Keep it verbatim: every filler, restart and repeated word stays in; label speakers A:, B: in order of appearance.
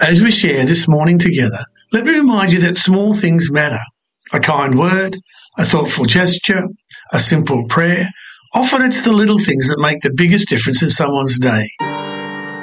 A: As we share this morning together, let me remind you that small things matter. A kind word, a thoughtful gesture, a simple prayer. Often it's the little things that make the biggest difference in someone's day.